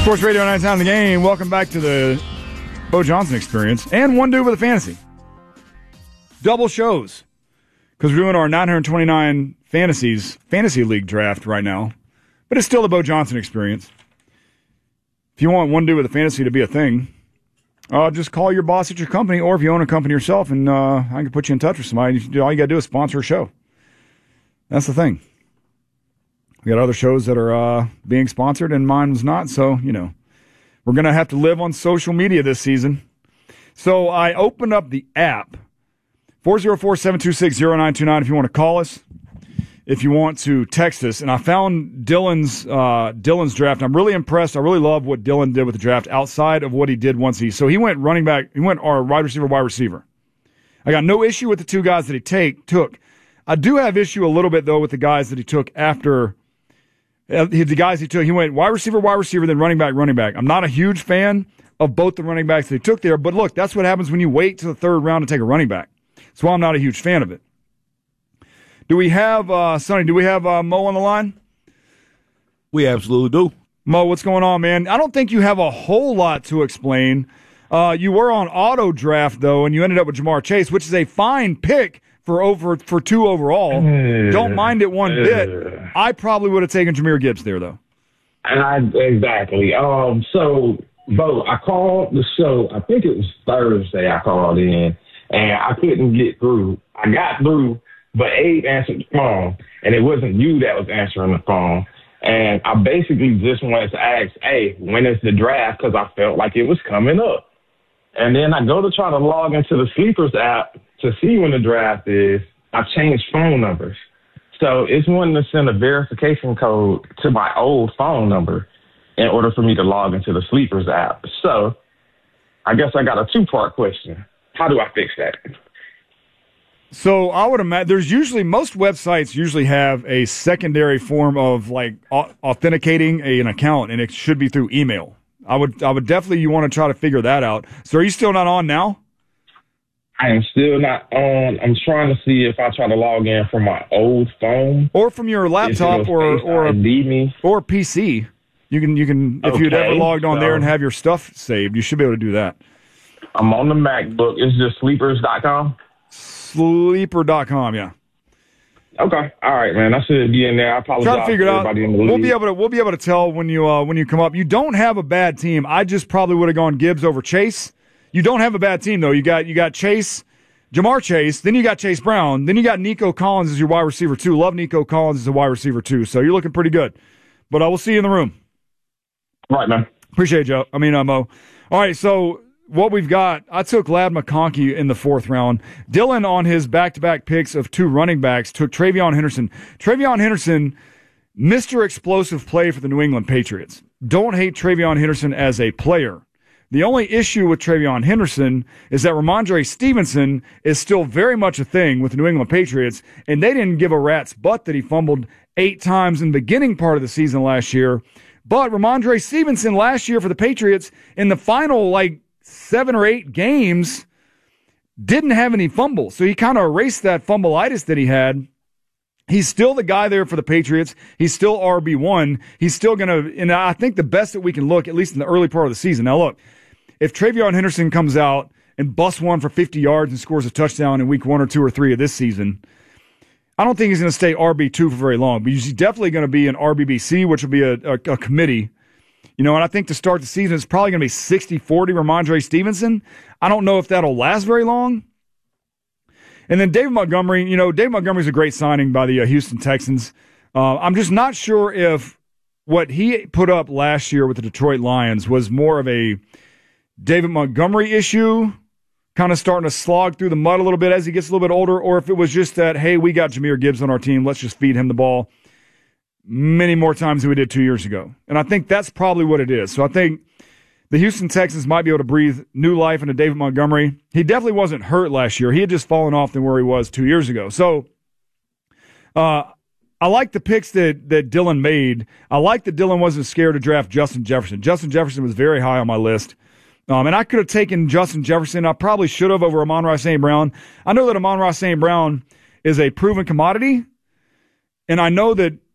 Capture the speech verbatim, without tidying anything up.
Sports Radio nine Time the Game. Welcome back to the Bo Johnson Experience and One Dude with a Fantasy. Double shows because we're doing our nine twenty-nine Fantasies Fantasy League draft right now, but it's still the Bo Johnson Experience. If you want One Dude with a Fantasy to be a thing, uh, just call your boss at your company, or if you own a company yourself, and uh, I can put you in touch with somebody. All you got to do is sponsor a show. That's the thing. We got other shows that are uh, being sponsored, and mine was not. So, you know, we're going to have to live on social media this season. So I opened up the app, four oh four, seven two six, oh nine two nine, if you want to call us, if you want to text us. And I found Dylan's uh, Dylan's draft. I'm really impressed. I really love what Dylan did with the draft outside of what he did once he. So he went running back. He went our wide receiver, wide receiver. I got no issue with the two guys that he take took. I do have issue a little bit, though, with the guys that he took after. Uh, the guys he took, he went wide receiver, wide receiver, then running back, running back. I'm not a huge fan of both the running backs that he took there, but look, that's what happens when you wait to the third round to take a running back. That's why I'm not a huge fan of it. Do we have, uh, Sonny, do we have uh, Mo on the line? We absolutely do. Mo, what's going on, man? I don't think you have a whole lot to explain. Uh, you were on auto draft, though, and you ended up with Jamar Chase, which is a fine pick for over for two overall. Uh, Don't mind it one uh, bit. I probably would have taken Jahmyr Gibbs there, though. I, exactly. Um. So, Bo, I called the show. I think it was Thursday I called in, and I couldn't get through. I got through, but Abe answered the phone, and it wasn't you that was answering the phone. And I basically just wanted to ask, hey, when is the draft? Because I felt like it was coming up. And then I go to try to log into the Sleepers app to see when the draft is. I changed phone numbers. So it's wanting to send a verification code to my old phone number in order for me to log into the Sleepers app. So I guess I got a two-part question. How do I fix that? So I would imagine there's usually, most websites usually have a secondary form of like authenticating a, an account, and it should be through email. I would, I would definitely, you want to try to figure that out. So are you still not on now? I am still not on. I'm trying to see if I try to log in from my old phone. Or from your laptop or, or, I D me. or P C. You can, you can, if okay, you'd ever logged on so there and have your stuff saved, you should be able to do that. I'm on the MacBook. It's just sleepers dot com? Sleeper dot com, yeah. Okay. All right, man. I should be in there. I apologize. Try to figure it out. We'll be able to we'll be able to tell when you uh, when you come up. You don't have a bad team. I just probably would have gone Gibbs over Chase. You don't have a bad team though. You got you got Chase, Jamar Chase, then you got Chase Brown, then you got Nico Collins as your wide receiver too. Love Nico Collins as a wide receiver too. So you're looking pretty good. But I will see you in the room. All right, man. Appreciate it, Joe. I mean, uh, Mo. All right, so what we've got, I took Ladd McConkey in the fourth round. Dylan, on his back-to-back picks of two running backs, took TreVeyon Henderson. TreVeyon Henderson, Mister Explosive play for the New England Patriots. Don't hate TreVeyon Henderson as a player. The only issue with TreVeyon Henderson is that Ramondre Stevenson is still very much a thing with the New England Patriots, and they didn't give a rat's butt that he fumbled eight times in the beginning part of the season last year. But Ramondre Stevenson last year for the Patriots in the final, like, seven or eight games, didn't have any fumbles. So he kind of erased that fumbleitis that he had. He's still the guy there for the Patriots. He's still R B one. He's still going to, and I think the best that we can look, at least in the early part of the season. Now, look, if TreVeyon Henderson comes out and busts one for fifty yards and scores a touchdown in week one or two or three of this season, I don't think he's going to stay R B two for very long. But he's definitely going to be an R B B C, which will be a, a, a committee. You know, and I think to start the season, it's probably going to be sixty forty Ramondre Stevenson. I don't know if that'll last very long. And then David Montgomery, you know, David Montgomery's a great signing by the uh, Houston Texans. Uh, I'm just not sure if what he put up last year with the Detroit Lions was more of a David Montgomery issue, kind of starting to slog through the mud a little bit as he gets a little bit older, or if it was just that, hey, we got Jahmyr Gibbs on our team, let's just feed him the ball many more times than we did two years ago. And I think that's probably what it is. So I think the Houston Texans might be able to breathe new life into David Montgomery. He definitely wasn't hurt last year. He had just fallen off than where he was two years ago. So uh, I like the picks that, that Dylan made. I like that Dylan wasn't scared to draft Justin Jefferson. Justin Jefferson was very high on my list. Um, and I could have taken Justin Jefferson. I probably should have over Amon-Ra Saint Brown. I know that Amon-Ra Saint Brown is a proven commodity. And I know that